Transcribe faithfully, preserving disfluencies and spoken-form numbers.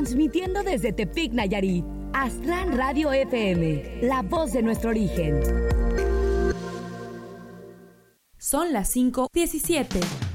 Transmitiendo desde Tepic, Nayarit. Aztlán Radio F M, la voz de nuestro origen. Son las cinco diecisiete.